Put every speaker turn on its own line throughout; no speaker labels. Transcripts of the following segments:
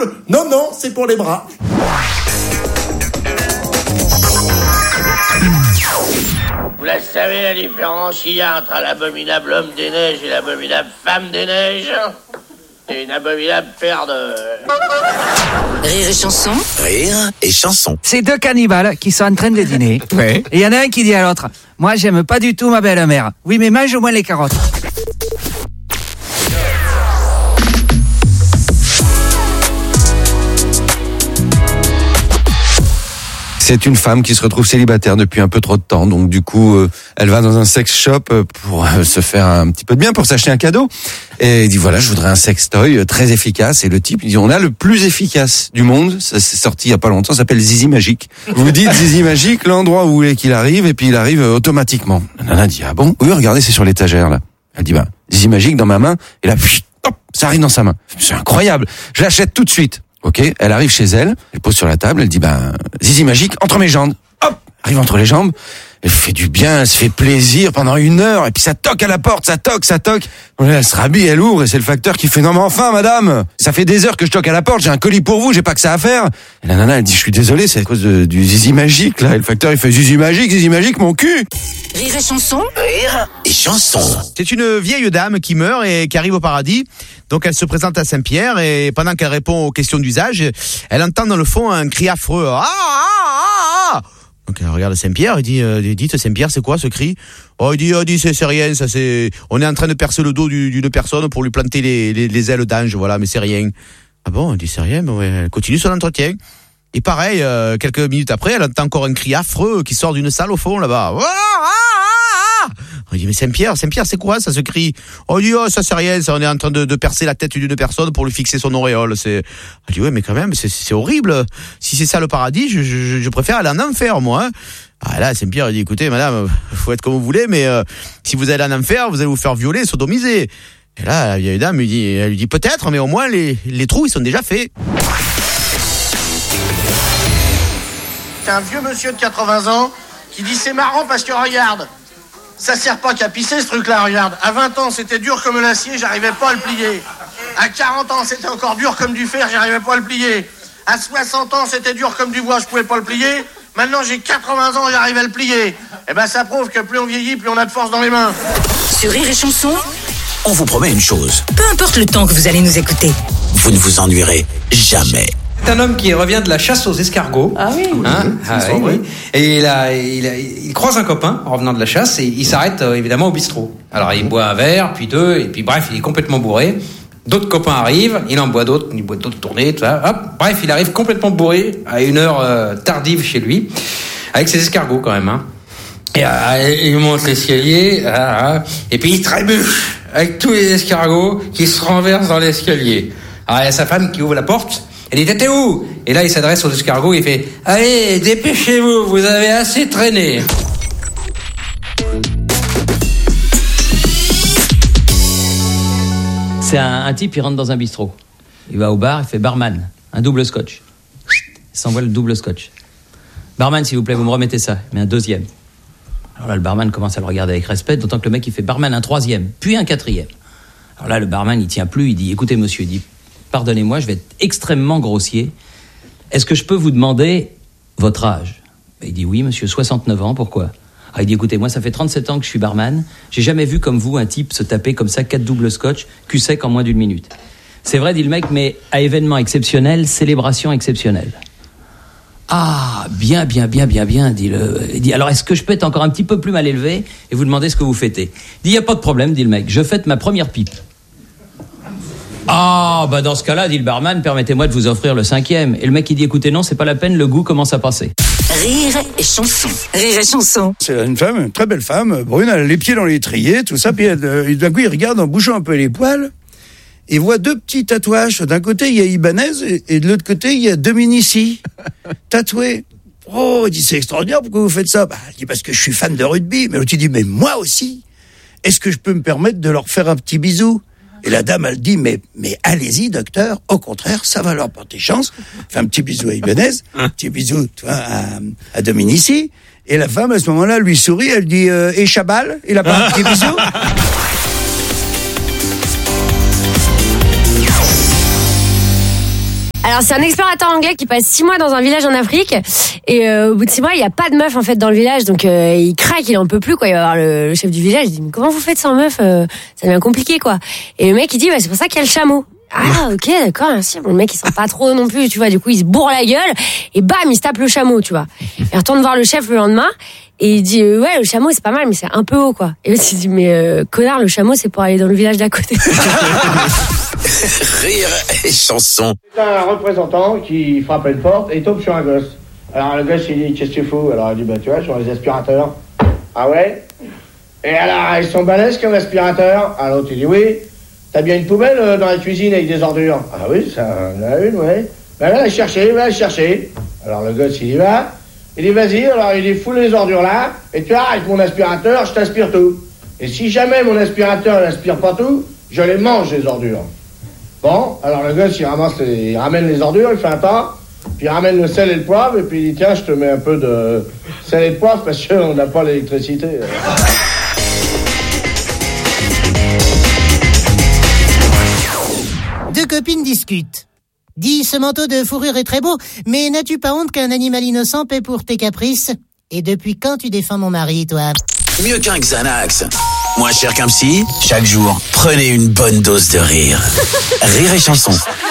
épaules. Non, c'est pour les bras.
Vous la savez la différence qu'il y a entre l'abominable homme des neiges et l'abominable femme des neiges? Et une abominable paire de...
Rire et chanson.
Rire et chanson.
C'est deux cannibales qui sont en train de dîner.
Ouais.
Et il y en a un qui dit à l'autre, moi j'aime pas du tout ma belle-mère. Oui, mais mange au moins les carottes.
C'est une femme qui se retrouve célibataire depuis un peu trop de temps, donc du coup, elle va dans un sex shop pour se faire un petit peu de bien, pour s'acheter un cadeau. Et il dit voilà, je voudrais un sextoy très efficace. Et le type, il dit on a le plus efficace du monde. Ça s'est sorti il y a pas longtemps, ça s'appelle Zizi Magique. Vous dites Zizi Magique, l'endroit où vous voulez qu'il arrive, et puis il arrive automatiquement. La nana dit ah bon? Oui, regardez, c'est sur l'étagère là. Elle dit bah Zizi Magique dans ma main, et là, hop, ça arrive dans sa main. C'est incroyable. Je l'achète tout de suite. Ok, elle arrive chez elle, elle pose sur la table, elle dit Zizi Magique entre mes jambes. Hop, arrive entre les jambes. Elle fait du bien, elle se fait plaisir pendant 1 heure, et puis ça toque à la porte, ça toque. Elle se rhabille, elle ouvre, et c'est le facteur qui fait non mais enfin madame, ça fait des heures que je toque à la porte, j'ai un colis pour vous, j'ai pas que ça à faire. Et la nana elle dit je suis désolé, c'est à cause du Zizi Magique là. Et le facteur il fait Zizi Magique mon cul.
Rire et chanson.
Rire et chanson.
C'est une vieille dame qui meurt et qui arrive au paradis. Donc elle se présente à Saint-Pierre et pendant qu'elle répond aux questions d'usage, elle entend dans le fond un cri affreux. Ah. Donc elle regarde Saint-Pierre et dit dites Saint-Pierre, c'est quoi ce cri? Il dit c'est rien, ça c'est on est en train de percer le dos d'une personne pour lui planter les ailes d'ange, voilà, mais c'est rien. Ah bon, elle dit c'est rien, mais ouais, elle continue son entretien. Et pareil, quelques minutes après, elle entend encore un cri affreux qui sort d'une salle au fond là-bas. On dit mais Saint-Pierre, c'est quoi ça, ce cri? On dit ça c'est rien, ça on est en train de percer la tête d'une personne pour lui fixer son auréole. Elle dit ouais mais quand même c'est horrible. Si c'est ça le paradis, je préfère aller en enfer moi. Ah là Saint-Pierre il dit écoutez madame, faut être comme vous voulez, mais si vous allez en enfer, vous allez vous faire violer, sodomiser. Et là la vieille dame elle lui dit peut-être, mais au moins les trous ils sont déjà faits.
C'est un vieux monsieur de 80 ans qui dit c'est marrant parce que regarde, ça sert pas qu'à pisser ce truc-là, regarde. À 20 ans, c'était dur comme l'acier, j'arrivais pas à le plier. À 40 ans, c'était encore dur comme du fer, j'arrivais pas à le plier. À 60 ans, c'était dur comme du bois, je pouvais pas le plier. Maintenant, j'ai 80 ans, j'arrive à le plier. Eh ben, ça prouve que plus on vieillit, plus on a de force dans les mains.
Sur Rire et chanson.
On vous promet une chose,
Peu importe le temps que vous allez nous écouter.
vous ne vous ennuierez jamais.
C'est un homme qui revient de la chasse aux escargots.
Ah oui.
Oui. Et il croise un copain en revenant de la chasse et il s'arrête évidemment au bistrot. Alors il boit un verre, puis 2, et puis bref, il est complètement bourré. D'autres copains arrivent, il en boit d'autres, il boit d'autres tournées, tout ça. Hop, bref, il arrive complètement bourré à une heure tardive chez lui, avec ses escargots quand même. Et il monte l'escalier, et puis il trébuche avec tous les escargots qui se renversent dans l'escalier. Alors il y a sa femme qui ouvre la porte. Elle dit t'es où? Et là il s'adresse aux escargots, il fait allez dépêchez-vous, vous avez assez traîné.
C'est un type, il rentre dans un bistrot. Il va au bar, il fait barman, un double scotch. Il s'envoie le double scotch. Barman, s'il vous plaît, vous me remettez ça. Mais un 2e. Alors là, le barman commence à le regarder avec respect, d'autant que le mec, il fait barman un 3e, puis un 4e. Alors là, le barman, il tient plus, il dit écoutez, monsieur, il dit pardonnez-moi, je vais être extrêmement grossier. Est-ce que je peux vous demander votre âge? Il dit oui, monsieur, 69 ans, pourquoi? Il dit écoutez, moi ça fait 37 ans que je suis barman, j'ai jamais vu comme vous un type se taper comme ça 4 doubles scotch, cul sec en moins d'1 minute. C'est vrai, dit le mec, mais à événement exceptionnel, célébration exceptionnelle. Ah, bien, dit il dit alors est-ce que je peux être encore un petit peu plus mal élevé et vous demander ce que vous fêtez? Il dit y a pas de problème, dit le mec, je fête ma première pipe. Ah, dans ce cas-là, dit le barman, permettez-moi de vous offrir le 5e. Et le mec, il dit, écoutez, non, c'est pas la peine, le goût commence à passer.
Rire et chanson. Rire et chanson.
C'est une femme, une très belle femme, brune, elle a les pieds dans l'étrier, tout ça, puis d'un coup, il regarde en bougeant un peu les poils, et voit 2 petits tatouages. D'un côté, il y a Ibanez, et de l'autre côté, il y a Dominici, tatoués. Oh, il dit, c'est extraordinaire, pourquoi vous faites ça? Il dit, parce que je suis fan de rugby. Mais l'autre, il dit, mais moi aussi, est-ce que je peux me permettre de leur faire un petit bisou? Et la dame, elle dit, mais allez-y, docteur, au contraire, ça va leur porter chance. Fait un petit bisou à Ibanez, un petit bisou à Dominici. Et la femme, à ce moment-là, lui sourit, elle dit, et Chabal, il a pas un petit bisou?
Alors c'est un explorateur anglais qui passe 6 mois dans un village en Afrique et au bout de 6 mois il y a pas de meuf en fait dans le village, donc il craque, il en peut plus quoi. Il va voir le chef du village, il dit mais comment vous faites sans meuf, ça devient compliqué quoi. Et le mec il dit c'est pour ça qu'il y a le chameau. Ah ok d'accord merci. Bon, le mec il sent pas trop non plus, tu vois, du coup il se bourre la gueule et bam il se tape le chameau, tu vois. Il retourne voir le chef le lendemain et il dit ouais le chameau c'est pas mal mais c'est un peu haut quoi. Et l'autre il dit mais connard, le chameau c'est pour aller dans le village d'à côté.
Rire et chanson.
C'est un représentant qui frappe à une porte et il tombe sur un gosse. Alors le gosse il dit qu'est-ce que tu fous? Alors il dit bah tu vois sur les aspirateurs. Ah ouais? Et alors ils sont balèzes comme aspirateur. Alors l'autre il dit oui. T'as bien une poubelle dans la cuisine avec des ordures? Ah oui, ça en a une, ouais. Ben va la chercher. Alors le gosse il y va. Il dit vas-y, alors il dit foule les ordures là. Et tu vois, avec mon aspirateur, je t'aspire tout. Et si jamais mon aspirateur n'aspire pas tout, je les mange les ordures. Bon, alors le gosse il ramène les ordures, il fait un tas. Puis il ramène le sel et le poivre. Et puis il dit tiens, je te mets un peu de sel et de poivre parce qu'on n'a pas l'électricité.
Deux copines discutent. Dis, ce manteau de fourrure est très beau, mais n'as-tu pas honte qu'un animal innocent paie pour tes caprices? Et depuis quand tu défends mon mari, toi?
Mieux qu'un Xanax. Moins cher qu'un psy. Chaque jour, prenez une bonne dose de rire. Rire et chanson.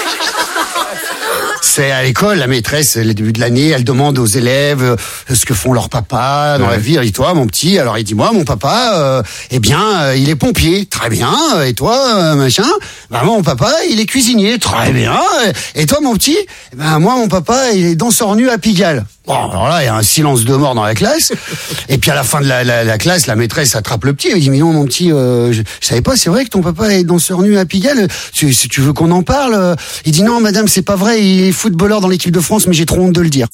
C'est à l'école, la maîtresse, le début de l'année, elle demande aux élèves ce que font leurs papas dans la vie. Et toi, mon petit, alors il dit moi, mon papa, il est pompier, très bien. Et toi, machin, ben moi, mon papa, il est cuisinier, très bien. Et toi, mon petit, ben moi, mon papa, il est danseur nu à Pigalle. Bon, alors là, il y a un silence de mort dans la classe. Et puis à la fin de la classe, la maîtresse attrape le petit. Elle dit mais non, mon petit, je savais pas. C'est vrai que ton papa est danseur nu à Pigalle. Si tu veux qu'on en parle, il dit non, madame, c'est pas vrai. Il est footballeur dans l'équipe de France, mais j'ai trop honte de le dire.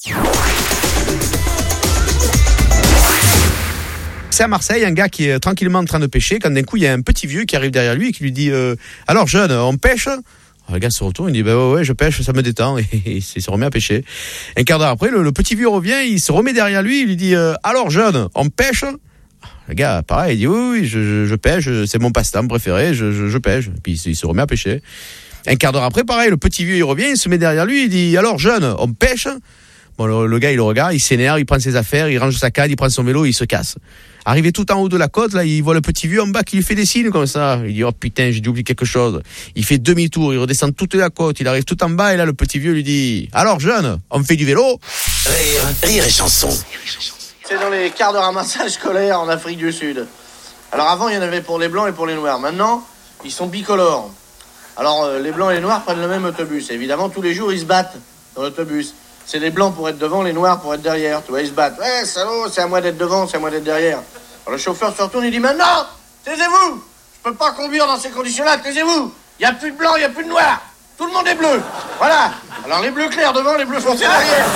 C'est à Marseille, un gars qui est tranquillement en train de pêcher, quand d'un coup il y a un petit vieux qui arrive derrière lui et qui lui dit alors jeune, on pêche? Le gars se retourne, il dit bah ouais je pêche, ça me détend, et il se remet à pêcher. Un quart d'heure après, le petit vieux revient, il se remet derrière lui, il lui dit alors jeune, on pêche? Le gars pareil, il dit oui je pêche, c'est mon passe-temps préféré, je pêche. Et puis il se remet à pêcher. Un quart d'heure après, pareil, le petit vieux il revient, il se met derrière lui, il dit alors jeune, on pêche? Bon, le gars il le regarde, il s'énerve, il prend ses affaires, il range sa canne, il prend son vélo, il se casse. Arrivé tout en haut de la côte, là, il voit le petit vieux en bas qui lui fait des signes comme ça. Il dit oh putain, j'ai dû oublier quelque chose. Il fait demi-tour, il redescend toute la côte, il arrive tout en bas et là le petit vieux lui dit alors jeune, on fait du vélo?
Rire et chanson.
C'est dans les quarts de ramassage scolaire en Afrique du Sud. Alors avant, il y en avait pour les blancs et pour les noirs. Maintenant, ils sont bicolores. Alors les blancs et les noirs prennent le même autobus. Et évidemment, tous les jours, ils se battent dans l'autobus. C'est les blancs pour être devant, les noirs pour être derrière. Tu vois, ils se battent. Ouais, salaud, c'est à moi d'être devant, c'est à moi d'être derrière. Alors le chauffeur se retourne, il dit maintenant, taisez-vous. Je peux pas conduire dans ces conditions-là, taisez-vous. Il y a plus de blanc, il y a plus de noir. Tout le monde est bleu. Voilà. Alors les bleus clairs devant, les bleus foncés derrière.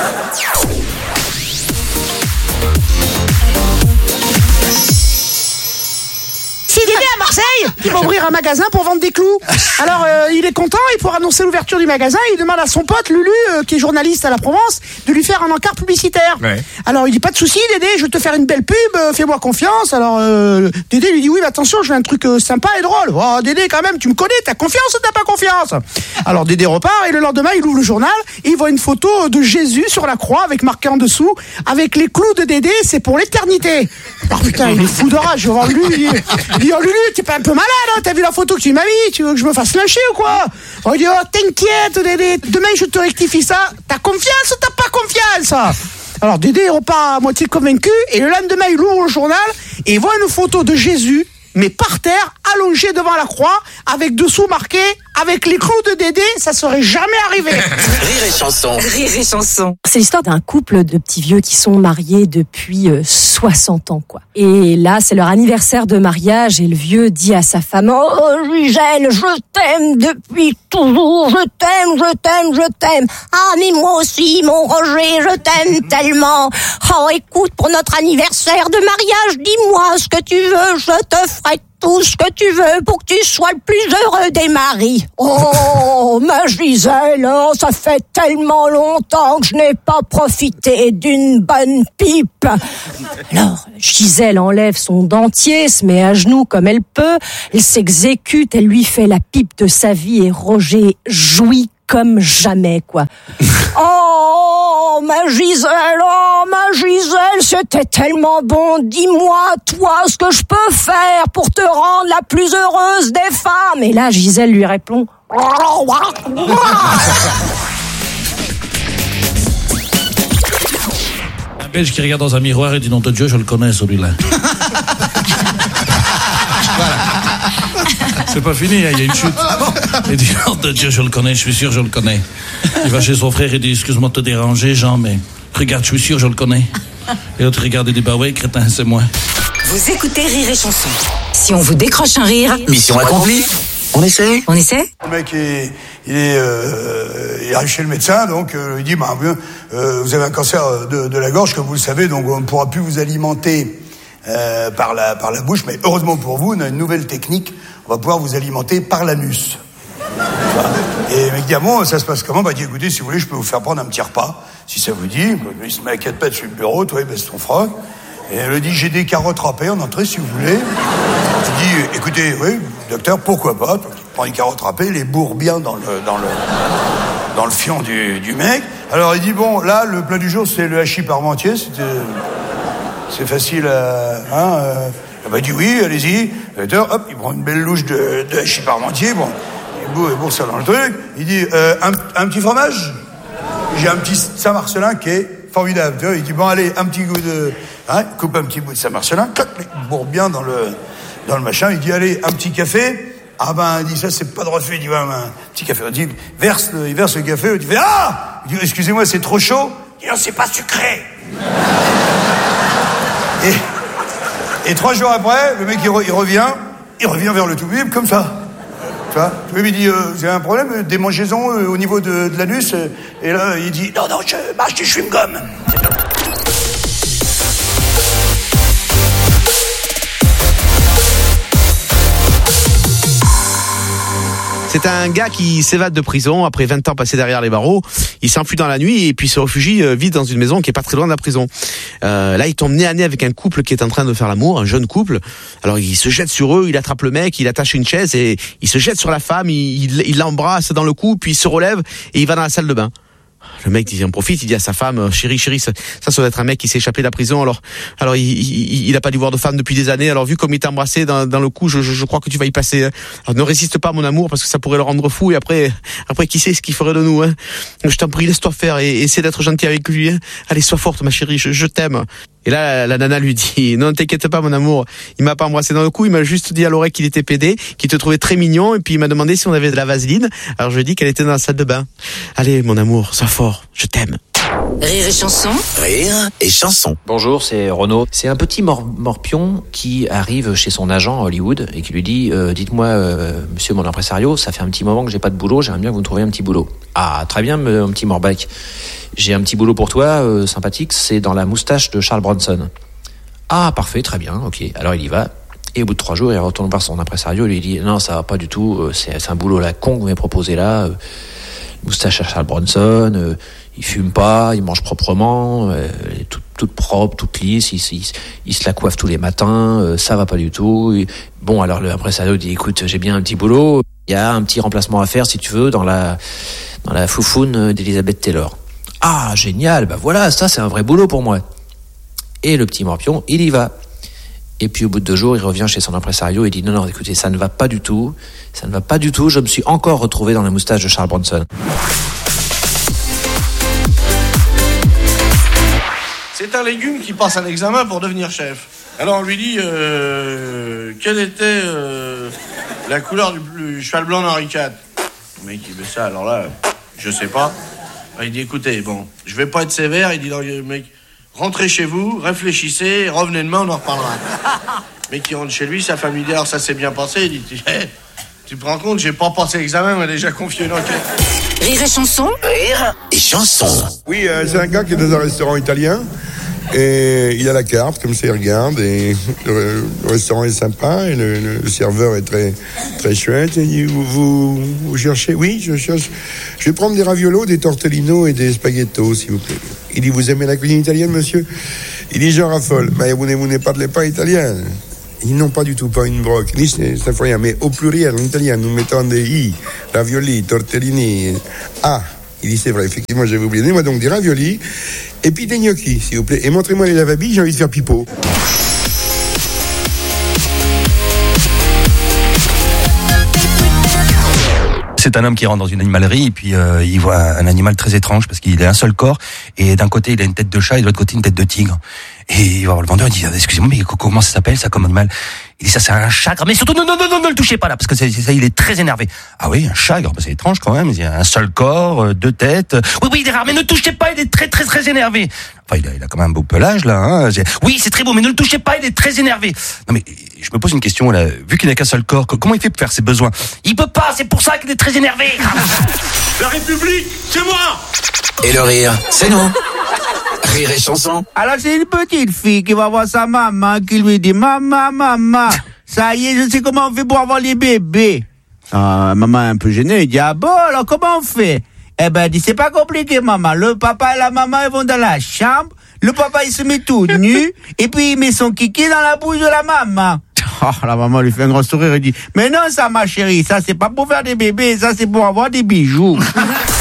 C'est Dédé à Marseille qui va ouvrir un magasin pour vendre des clous. Alors il est content, il pourra annoncer l'ouverture du magasin. Il demande à son pote Lulu, qui est journaliste à la Provence, de lui faire un encart publicitaire. Ouais. Alors il dit pas de souci Dédé, je vais te faire une belle pub, fais-moi confiance. Alors Dédé lui dit oui mais attention, je veux un truc sympa et drôle. Oh Dédé quand même, tu me connais, t'as confiance ou t'as pas confiance? Alors Dédé repart et le lendemain il ouvre le journal et il voit une photo de Jésus sur la croix avec marqué en dessous avec les clous de Dédé, c'est pour l'éternité. Alors putain, il est fou de rage, je vais voir Lulu, il dit oh Lulu, t'es pas un peu malade, hein, t'as vu la photo que tu m'as mis, tu veux que je me fasse lyncher ou quoi? On dit oh t'inquiète Dédé, demain je te rectifie ça, t'as confiance ou t'as pas confiance? Alors Dédé repart à moitié convaincu et le lendemain il ouvre le journal et il voit une photo de Jésus mais par terre, allongé devant la croix, avec dessous marqué avec les clous de Dédé, ça serait jamais arrivé.
Rire et chanson.
Rire et chanson.
C'est l'histoire d'un couple de petits vieux qui sont mariés depuis 60 ans, quoi. Et là, c'est leur anniversaire de mariage et le vieux dit à sa femme « Oh, Gisèle, je t'aime depuis toujours, je t'aime, je t'aime, je t'aime. Ah, mais moi aussi, mon Roger, je t'aime tellement. Oh, écoute, pour notre anniversaire de mariage, dis-moi ce que tu veux, je te ferai tout ce que tu veux pour que tu sois le plus heureux des maris. » Oh, ma Gisèle, oh, ça fait tellement longtemps que je n'ai pas profité d'une bonne pipe. Alors, Gisèle enlève son dentier, se met à genoux comme elle peut, elle s'exécute, elle lui fait la pipe de sa vie et Roger jouit comme jamais, quoi. Oh, ma Gisèle, c'était tellement bon. Dis-moi, toi, ce que je peux faire pour te rendre la plus heureuse des femmes. Et là, Gisèle lui répond...
Un Belge qui regarde dans un miroir et dit, nom de Dieu, je le connais, celui-là. Voilà. C'est pas fini, il y a une chute. Il dit, nom de Dieu, je le connais, je suis sûr, je le connais. Il va chez son frère et dit, excuse-moi de te déranger, Jean, mais regarde, je suis sûr, je le connais. Et l'autre regarde et dit, bah ouais, crétin, c'est moi.
Vous écoutez Rire et Chanson. Si on vous décroche un rire...
Mission accomplie. On essaie.
On essaie.
Le mec, il arrive chez le médecin, donc il dit, vous avez un cancer de la gorge, comme vous le savez, donc on ne pourra plus vous alimenter par la bouche, mais heureusement pour vous, on a une nouvelle technique, on va pouvoir vous alimenter par l'anus. Et le mec dit, bon, ça se passe comment? Bah, il dit, écoutez, si vous voulez, je peux vous faire prendre un petit repas, si ça vous dit. Il se met à 4 pattes sur le bureau, toi, il baisse ton froc. Et elle lui dit, j'ai des carottes râpées en entrée, si vous voulez. Il dit, écoutez, oui, docteur, pourquoi pas? Donc, il prend les carottes râpées, il les bourre bien dans le fion du mec. Alors, il dit, bon, là, le plat du jour, c'est le hachis parmentier. C'est facile bah, il dit, oui, allez-y. Docteur, hop, il prend une belle louche de hachis parmentier. Bon, il bourre ça dans le truc. Il dit, un petit fromage? J'ai un petit Saint-Marcelin qui est formidable. Tu vois, il dit, bon, allez, un petit goût de... coupe un petit bout de Saint-Marcelin, clac, il bourre bien dans le machin. Il dit, allez, un petit café. Ah ben, il dit, ça, c'est pas de refus. Il dit, un petit café. Il dit, il verse le café. Il dit, il dit, excusez-moi, c'est trop chaud. Il dit, non, c'est pas sucré. Et 3 jours après, le mec, il revient vers le tout-bib, comme ça. Tu vois, il dit, vous avez un problème, démangez-en au niveau de l'anus. Et là, il dit, non, je mâche du chewing-gum.
C'est un gars qui s'évade de prison après 20 ans passés derrière les barreaux. Il s'enfuit dans la nuit et puis se réfugie vite dans une maison qui est pas très loin de la prison. Là, il tombe nez à nez avec un couple qui est en train de faire l'amour, un jeune couple. Alors, il se jette sur eux, il attrape le mec, il attache une chaise et il se jette sur la femme, il l'embrasse dans le cou, puis il se relève et il va dans la salle de bain. Le mec, il en profite, il dit à sa femme, chérie, ça doit être un mec qui s'est échappé de la prison, alors il a pas dû voir de femme depuis des années, alors vu comme il t'a embrassé dans le cou, je crois que tu vas y passer, hein. Alors ne résiste pas, mon amour, parce que ça pourrait le rendre fou, et après, qui sait ce qu'il ferait de nous, hein. Je t'en prie, laisse-toi faire, et essaie d'être gentil avec lui, hein. Allez, sois forte, ma chérie, je t'aime. Et là, la nana lui dit, non, t'inquiète pas, mon amour, il m'a pas embrassé dans le cou, il m'a juste dit à l'oreille qu'il était pédé, qu'il te trouvait très mignon, et puis il m'a demandé si on avait de la vaseline, alors je lui ai dit qu'elle était dans la salle de bain. Allez, mon amour, sois fort, je t'aime.
Rire et Chanson.
Rire et Chanson.
Bonjour, c'est Renaud. C'est un petit morpion qui arrive chez son agent à Hollywood et qui lui dit dites-moi, monsieur mon impresario, ça fait un petit moment que j'ai pas de boulot, j'aimerais bien que vous me trouviez un petit boulot. Ah, très bien, mon petit morbac. J'ai un petit boulot pour toi, sympathique, c'est dans la moustache de Charles Bronson. Ah, parfait, très bien, ok. Alors il y va. Et au bout de 3 jours, il retourne voir son impresario et lui dit non, ça va pas du tout, c'est un boulot la con que vous m'avez proposé là. Moustache à Charles Bronson, il fume pas, il mange proprement, toute propre, toute lisse, il se la coiffe tous les matins, ça va pas du tout. Bon, alors l'impresario dit écoute, j'ai bien un petit boulot, il y a un petit remplacement à faire si tu veux dans la foufoune d'Elizabeth Taylor. Ah, génial, bah voilà, ça c'est un vrai boulot pour moi. Et le petit morpion, il y va. Et puis au bout de 2 jours, il revient chez son impresario et dit non, écoutez, ça ne va pas du tout, je me suis encore retrouvé dans la moustache de Charles Bronson.
C'est un légume qui passe un examen pour devenir chef. Alors on lui dit quelle était la couleur du cheval blanc d'Henri IV. Le mec il fait ça, alors là, je sais pas. Alors, il dit écoutez, bon, je vais pas être sévère, il dit non, le mec, rentrez chez vous, réfléchissez, revenez demain, on en reparlera. Le mec qui rentre chez lui, sa famille dit alors ça s'est bien passé, il dit tu te rends compte, j'ai pas passé l'examen, mais déjà confié une enquête.
Rire et Chanson.
Rire et Chanson.
Oui, c'est un gars qui est dans un restaurant italien et il a la carte, comme ça il regarde et le restaurant est sympa et le serveur est très, très chouette. Et il dit, vous cherchez? Oui, je cherche. Je vais prendre des raviolos, des tortellino et des spaghettos, s'il vous plaît. Il dit, vous aimez la cuisine italienne, monsieur? Il dit, j'en raffole. Mais vous ne parlez pas italien. Il dit non, pas du tout, pas une broc. Il dit ça fait rien, mais au pluriel, en italien, nous mettons des i, ravioli, tortellini. Ah, il dit c'est vrai, effectivement, j'avais oublié. Donnez-moi donc des raviolis et puis des gnocchis, s'il vous plaît. Et montrez-moi les lavabilles, j'ai envie de faire pipeau.
C'est un homme qui rentre dans une animalerie et puis il voit un animal très étrange parce qu'il a un seul corps et d'un côté il a une tête de chat et de l'autre côté une tête de tigre. Et il va voir le vendeur, il dit excusez-moi mais comment ça s'appelle ça comme animal? Il dit ça c'est un chagre, mais surtout non ne le touchez pas là parce que c'est ça, il est très énervé. Ah oui, un chagre, c'est étrange quand même, il a un seul corps, deux têtes. Oui il est rare mais ne le touchez pas, il est très très très énervé. Enfin il a quand même un beau pelage là hein. Oui, c'est très beau mais ne le touchez pas, il est très énervé. Non mais je me pose une question là, vu qu'il n'a qu'un seul corps, comment il fait pour faire ses besoins? Il peut pas, c'est pour ça qu'il est très énervé.
La République, c'est moi.
Et le rire, c'est nous. Rire et chanson.
Alors c'est une petite fille qui va voir sa maman qui lui dit maman, ça y est, je sais comment on fait pour avoir les bébés. Maman est un peu gênée, elle dit ah bon alors comment on fait? Eh ben elle dit c'est pas compliqué maman, le papa et la maman ils vont dans la chambre, le papa il se met tout nu et puis il met son kiki dans la bouche de la maman. Oh, la maman lui fait un grand sourire et dit mais non ça ma chérie, ça c'est pas pour faire des bébés, ça c'est pour avoir des bijoux.